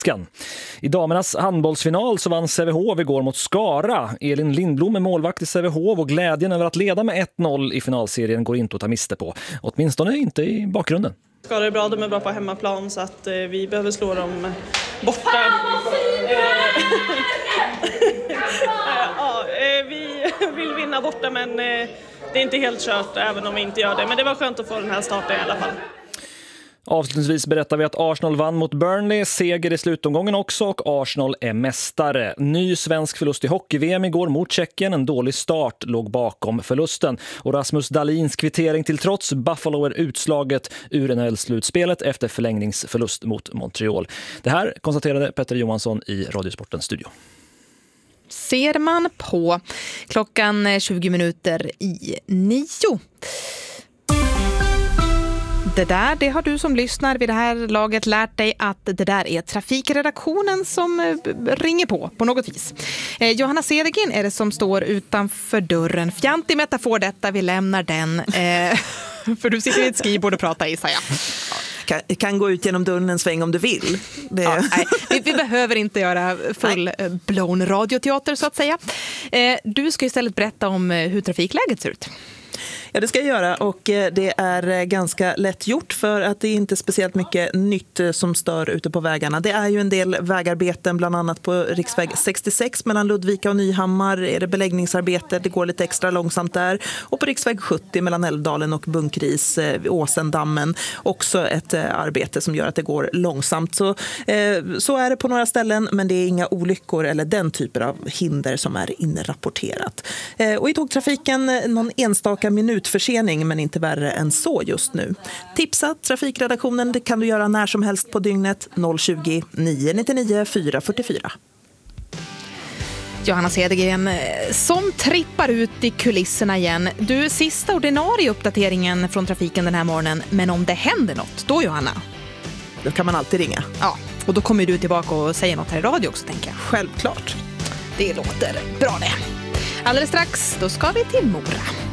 I damernas handbollsfinal så vann Sävehof igår mot Skara. Elin Lindblom är målvakt i Sävehof och glädjen över att leda med 1-0 i finalserien går inte att ta miste på. Åtminstone inte i bakgrunden. Skara är bra, de är bra på hemmaplan så att vi behöver slå dem borta. Vi vill vinna borta men det är inte helt kört även om vi inte gör det. Men det var skönt att få den här starten i alla fall. Avslutningsvis berättar vi att Arsenal vann mot Burnley, seger i slutomgången också och Arsenal är mästare. Ny svensk förlust i hockey-VM igår mot Tjeckien, en dålig start låg bakom förlusten. Och Rasmus Dahlins kvittering till trots, Buffalo är utslaget ur NHL-slutspelet efter förlängningsförlust mot Montreal. Det här konstaterade Petter Johansson i Radiosportens studio. Ser man på klockan 20 minuter i 9. Det har du som lyssnar vid det här laget lärt dig att det där är trafikredaktionen som ringer på något vis. Johanna Cedergren är det som står utanför dörren. Fjantig metafor detta, vi lämnar den. För du sitter i ett skrivbord och pratar i, säger jag. Kan gå ut genom dörren en sväng om du vill. Ja, nej, vi behöver inte göra full-blown radioteater så att säga. Du ska istället berätta om hur trafikläget ser ut. Ja, det ska jag göra och det är ganska lätt gjort för att det är inte speciellt mycket nytt som stör ute på vägarna. Det är ju en del vägarbeten, bland annat på riksväg 66 mellan Ludvika och Nyhammar är det beläggningsarbete, det går lite extra långsamt där. Och på riksväg 70 mellan Älvdalen och Bunkris, Åsendammen, också ett arbete som gör att det går långsamt. Så är det på några ställen, men det är inga olyckor eller den typen av hinder som är inrapporterat. Och i tågtrafiken någon enstaka minutförsening, men inte värre än så just nu. Tipsa trafikredaktionen, det kan du göra när som helst på dygnet 020 999 444. Johanna Cedergren som trippar ut i kulisserna igen. Du, sista ordinarie uppdateringen från trafiken den här morgonen, men om det händer något, då Johanna? Då kan man alltid ringa. Ja, och då kommer du tillbaka och säger något här i radio också, tänker jag. Självklart. Det låter bra det. Alldeles strax, då ska vi till Mora.